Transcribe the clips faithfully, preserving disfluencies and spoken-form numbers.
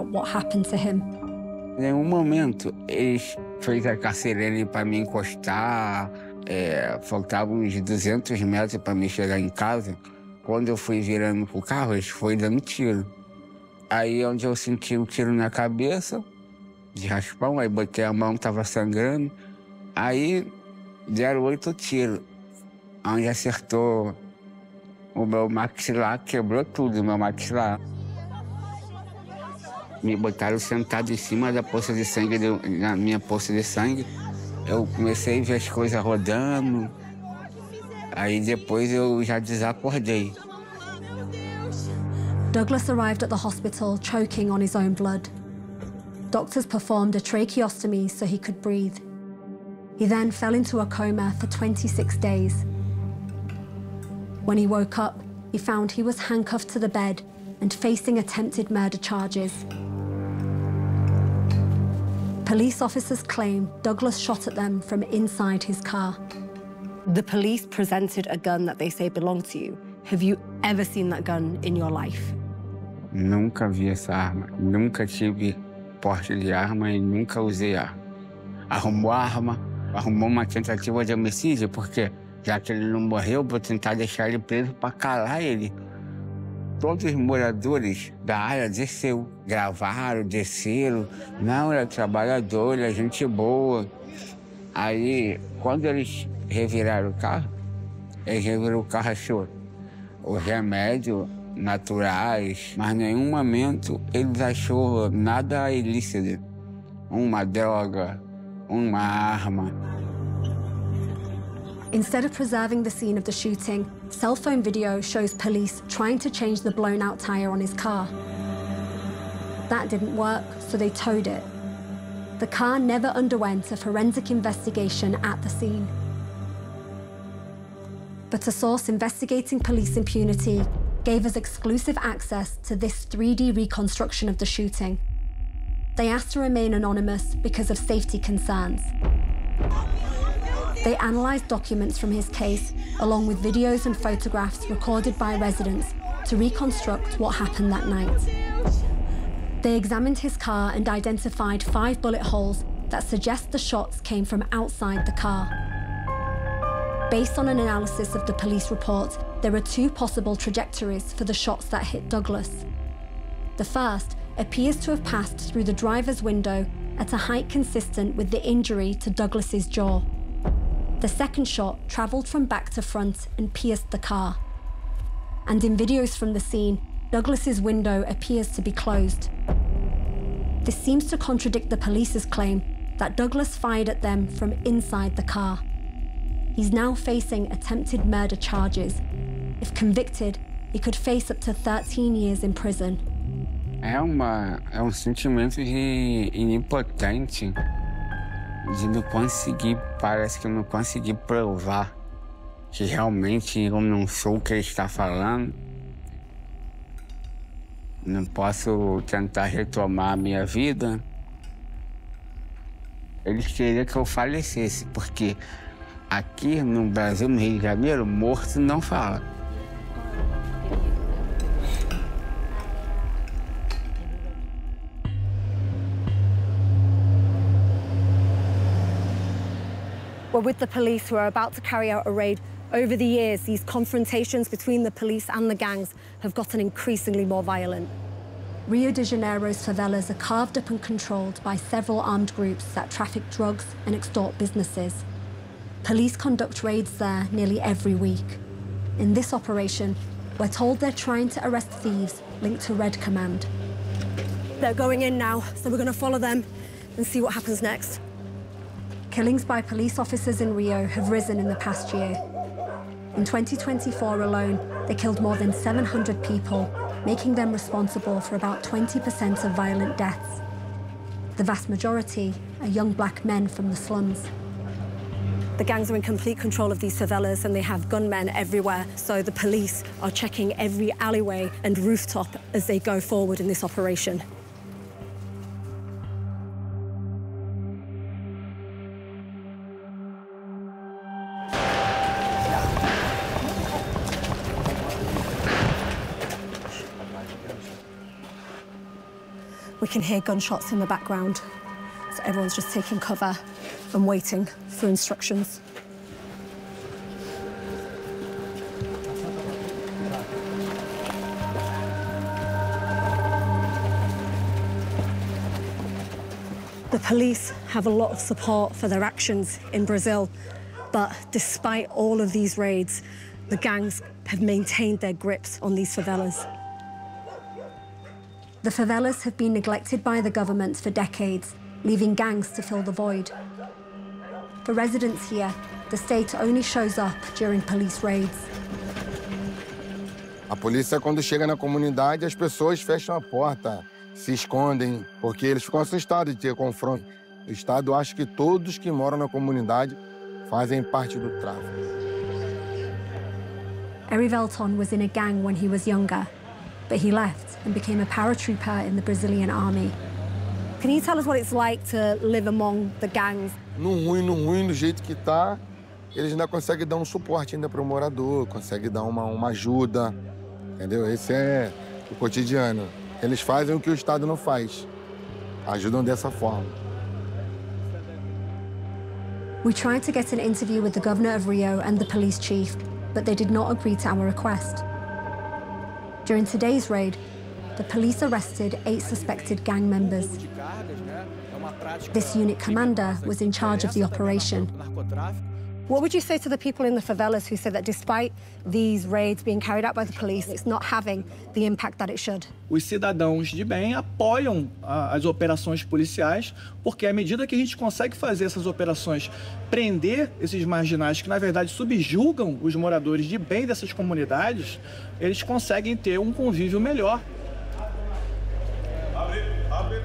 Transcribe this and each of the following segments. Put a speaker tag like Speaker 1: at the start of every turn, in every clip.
Speaker 1: what happened to him.
Speaker 2: Em nenhum momento eles fez a carcereira para me encostar. É, faltavam uns duzentos metros para me chegar em casa. Quando eu fui virando pro carro, eles foram dando tiro. Aí onde eu senti um tiro na cabeça, de raspão, aí botei a mão, tava sangrando. Aí deram oito tiros, onde acertou o meu maxilar, quebrou tudo o meu maxilar. Me botaram sentado em cima da poça de sangue, na minha poça de sangue. Eu comecei a ver as coisas rodando, aí depois eu já desacordei.
Speaker 1: Douglas arrived at the hospital choking on his own blood. Doctors performed a tracheostomy so he could breathe. He then fell into a coma for twenty-six days. When he woke up, he found he was handcuffed to the bed and facing attempted murder charges. Police officers claim Douglas shot at them from inside his car. The police presented a gun that they say belonged to you. Have you ever seen that gun in your life?
Speaker 2: Nunca vi essa arma. Nunca tive porte de arma e nunca usei arma. Arrumou a arma, arrumou uma tentativa de homicídio, porque já que ele não morreu, vou tentar deixar ele preso para calar ele. Todos os moradores da área desceu, gravaram, desceram. Não, ele é trabalhador, ele é gente boa. Aí, quando eles reviraram o carro, eles reviraram o carro, achou os remédios naturais, mas em nenhum momento eles achou nada ilícito. Uma droga, uma arma.
Speaker 1: Instead of preserving the scene of the shooting, cell phone video shows police trying to change the blown-out tire on his car. That didn't work, so they towed it. The car never underwent a forensic investigation at the scene. But a source investigating police impunity gave us exclusive access to this three D reconstruction of the shooting. They asked to remain anonymous because of safety concerns. They analysed documents from his case, along with videos and photographs recorded by residents to reconstruct what happened that night. They examined his car and identified five bullet holes that suggest the shots came from outside the car. Based on an analysis of the police report, there are two possible trajectories for the shots that hit Douglas. The first appears to have passed through the driver's window at a height consistent with the injury to Douglas's jaw. The second shot travelled from back to front and pierced the car. And in videos from the scene, Douglas's window appears to be closed. This seems to contradict the police's claim that Douglas fired at them from inside the car. He's now facing attempted murder charges. If convicted, he could face up to thirteen years in prison.
Speaker 2: É uma é um sentimento de impotente, de não conseguir, parece que eu não consegui provar que realmente eu não sou o que ele está falando. Não posso tentar retomar a minha vida. Eles queriam que eu falecesse, porque aqui no Brasil, no Rio de Janeiro, morto não fala.
Speaker 1: We're with the police who are about to carry out a raid. Over the years, these confrontations between the police and the gangs have gotten increasingly more violent. Rio de Janeiro's favelas are carved up and controlled by several armed groups that traffic drugs and extort businesses. Police conduct raids there nearly every week. In this operation, we're told they're trying to arrest thieves linked to Red Command. They're going in now, so we're going to follow them and see what happens next. Killings by police officers in Rio have risen in the past year. In twenty twenty-four alone, they killed more than seven hundred people, making them responsible for about twenty percent of violent deaths. The vast majority are young black men from the slums. The gangs are in complete control of these favelas and they have gunmen everywhere, so the police are checking every alleyway and rooftop as they go forward in this operation. We can hear gunshots in the background, so everyone's just taking cover and waiting for instructions. The police have a lot of support for their actions in Brazil, but despite all of these raids, the gangs have maintained their grips on these favelas. The favelas have been neglected by the government for decades, leaving gangs to fill the void. For residents here, the state only shows up during police raids.
Speaker 3: A polícia, quando chega na comunidade, as pessoas fecham a porta, se escondem, porque eles ficam assustados de ter confronto. O Estado acha que todos que moram na comunidade fazem parte do tráfico.
Speaker 1: Erivelton was in a gang when he was younger, but he left and became a paratrooper in the Brazilian army. Can you tell us what it's like to live among the gangs?
Speaker 3: No ruim, no ruim, do jeito que tá, eles ainda conseguem dar um suporte ainda para o morador, conseguem dar uma, uma ajuda, entendeu? Esse é o cotidiano. Eles fazem o que o Estado não faz. Ajudam dessa forma.
Speaker 1: We tried to get an interview with the governor of Rio and the police chief, but they did not agree to our request. During today's raid, the police arrested eight suspected gang members. This unit commander was in charge of the operation. What would you say to the people in the favelas who say that despite these raids being carried out by the police, it's not having the impact that it should?
Speaker 4: Os cidadãos de bem apoiam a, as operações policiais, porque à medida que a gente consegue fazer essas operações, prender esses marginais que, na verdade, subjugam os moradores de bem dessas comunidades, eles conseguem ter um convívio melhor. Abre, abre.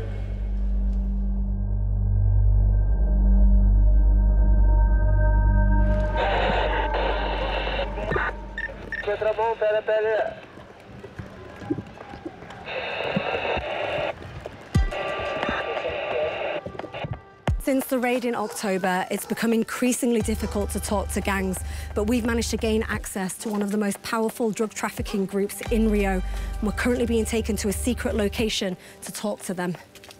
Speaker 1: Contramão, pera, pera. Since the raid in October, it's become increasingly difficult to talk to gangs, but we've managed to gain access to one of the most powerful drug trafficking groups in Rio, and we're currently being taken to a secret location to talk to them.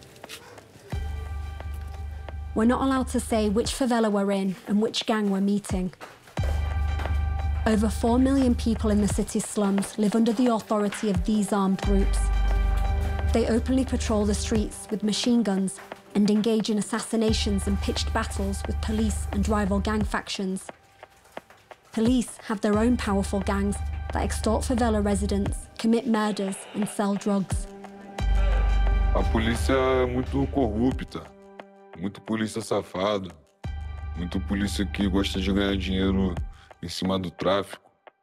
Speaker 1: We're not allowed to say which favela we're in and which gang we're meeting. Over four million people in the city's slums live under the authority of these armed groups. They openly patrol the streets with machine guns and engage in assassinations and pitched battles with police and rival gang factions. Police have their own powerful gangs that extort favela residents, commit murders and sell drugs.
Speaker 5: A polícia é muito corrupta, muito polícia safado, muito polícia que gosta de ganhar dinheiro em cima do tráfico.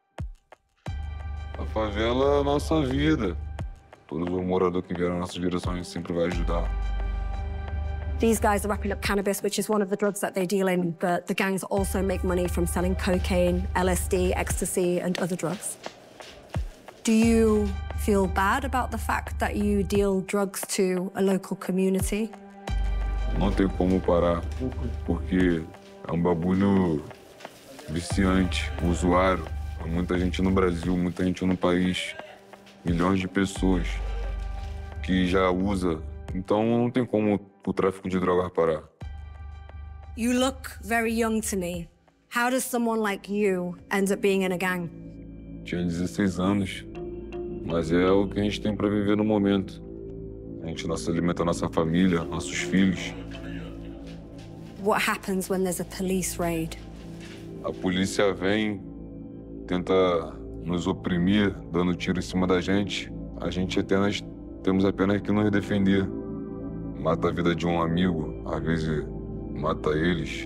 Speaker 5: A favela é a nossa vida. Todos os moradores que vieram na nossa direção, a gente sempre vai ajudar.
Speaker 1: These guys are wrapping up cannabis, which is one of the drugs that they deal in, but the gangs also make money from selling cocaine, L S D, ecstasy, and other drugs. Do you feel bad about the fact that you deal drugs to a local community?
Speaker 5: Não tem como parar, porque é um bagulho viciante, usuário. Há muita gente no Brasil, muita gente no país, milhões de pessoas que já usa. Então não tem como o tráfico de drogas parar.
Speaker 1: You look very young to me. How does someone like you end up being in a gang?
Speaker 5: Tinha dezesseis anos, mas é o que a gente tem para viver no momento. A gente nossa, alimenta a nossa família, nossos filhos.
Speaker 1: What happens when there's a police raid?
Speaker 5: A polícia vem, tenta nos oprimir, dando tiro em cima da gente. A gente apenas, temos apenas que nos defender. Mata a vida de um amigo, às vezes mata eles.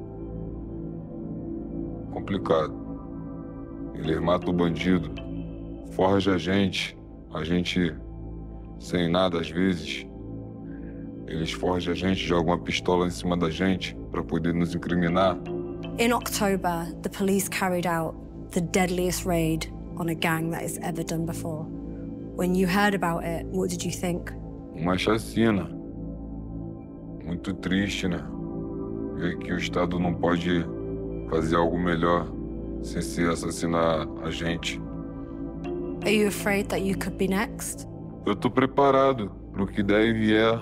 Speaker 5: Complicado. Eles matam o bandido, forja a gente, a gente sem nada às vezes. Eles forjam a gente, jogam uma pistola em cima da gente para poder nos incriminar.
Speaker 1: In October, the police carried out the deadliest raid on a gang that has ever done before. When you heard about it, what did you think?
Speaker 5: Uma chacina. Muito triste, né? Ver que o Estado não pode fazer algo melhor sem se assassinar a gente.
Speaker 1: Are you afraid that you could be next?
Speaker 5: Eu tô preparado. pro que der e vier,